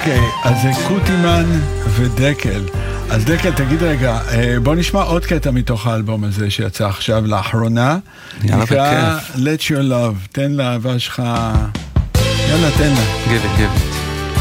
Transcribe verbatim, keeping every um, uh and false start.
אוקיי, אז זה קוטימן ודקל. אז דקל, תגיד רגע, בוא נשמע עוד קטע מתוך האלבום הזה שיצא עכשיו לאחרונה. יאללה, נקרא בכיף. Let Your Love. תן לאהבה שלך, יאללה, תן לה. גיבי, גיבי.